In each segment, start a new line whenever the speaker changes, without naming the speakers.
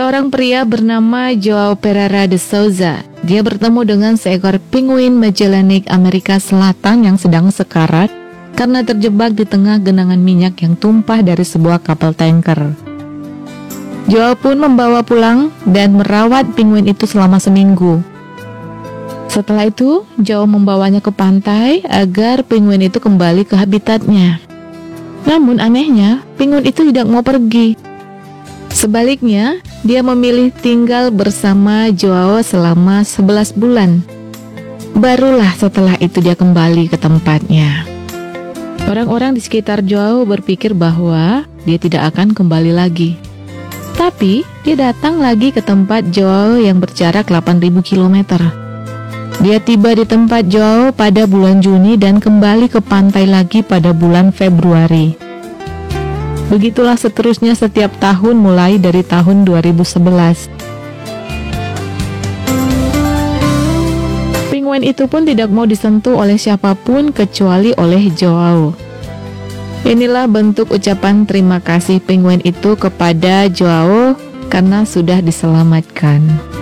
Seorang pria bernama Joao Pereira de Souza. Dia bertemu dengan seekor penguin Magellanic Amerika Selatan yang sedang sekarat karena terjebak di tengah genangan minyak yang tumpah dari sebuah kapal tanker. Joao pun membawa pulang dan merawat penguin itu selama seminggu. Setelah itu, Joao membawanya ke pantai agar penguin itu kembali ke habitatnya. Namun anehnya, penguin itu tidak mau pergi. Sebaliknya, dia memilih tinggal bersama Joao selama 11 bulan. Barulah setelah itu dia kembali ke tempatnya. Orang-orang di sekitar Joao berpikir bahwa dia tidak akan kembali lagi. Tapi, dia datang lagi ke tempat Joao yang berjarak 8.000 km. Dia tiba di tempat Joao pada bulan Juni dan kembali ke pantai lagi pada bulan Februari. Begitulah seterusnya setiap tahun mulai dari tahun 2011. Penguin itu pun tidak mau disentuh oleh siapapun kecuali oleh Joao. Inilah bentuk ucapan terima kasih penguin itu kepada Joao karena sudah diselamatkan.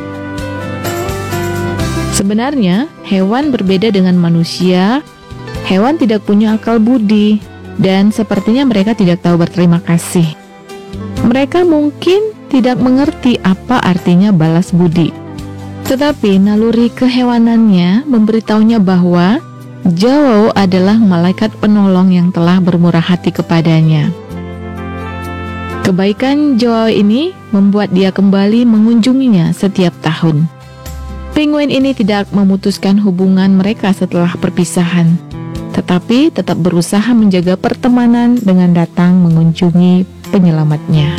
Sebenarnya, hewan berbeda dengan manusia. Hewan tidak punya akal budi. Dan sepertinya mereka tidak tahu berterima kasih. Mereka mungkin tidak mengerti apa artinya balas budi. Tetapi naluri kehewanannya memberitahunya bahwa Joao adalah malaikat penolong yang telah bermurah hati kepadanya. Kebaikan Joao ini membuat dia kembali mengunjunginya setiap tahun. Penguin ini tidak memutuskan hubungan mereka setelah perpisahan, tetapi tetap berusaha menjaga pertemanan dengan datang mengunjungi penyelamatnya.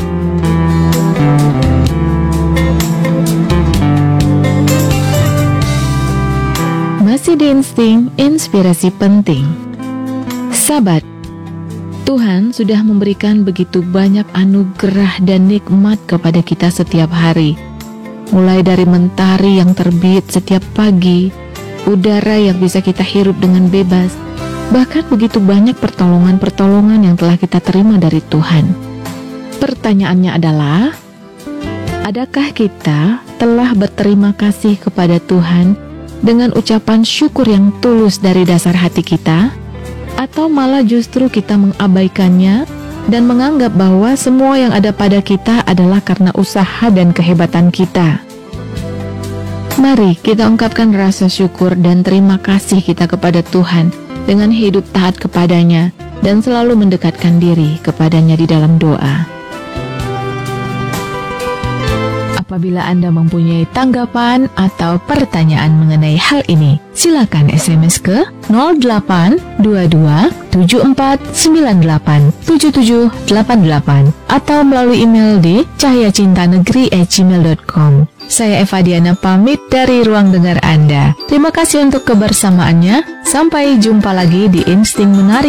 Masih di Insting, inspirasi penting. Sahabat, Tuhan sudah memberikan begitu banyak anugerah dan nikmat kepada kita setiap hari. Mulai dari mentari yang terbit setiap pagi, udara yang bisa kita hirup dengan bebas, bahkan begitu banyak pertolongan-pertolongan yang telah kita terima dari Tuhan. Pertanyaannya adalah, adakah kita telah berterima kasih kepada Tuhan dengan ucapan syukur yang tulus dari dasar hati kita? Atau malah justru kita mengabaikannya dan menganggap bahwa semua yang ada pada kita adalah karena usaha dan kehebatan kita? Mari kita ungkapkan rasa syukur dan terima kasih kita kepada Tuhan dengan hidup taat kepadanya dan selalu mendekatkan diri kepadanya di dalam doa. Apabila Anda mempunyai tanggapan atau pertanyaan mengenai hal ini, silakan SMS ke 0822-7498-7788 atau melalui email di cahayacintanegeri@gmail.com. Saya Eva Diana pamit dari ruang dengar Anda. Terima kasih untuk kebersamaannya. Sampai jumpa lagi di Insting Menarik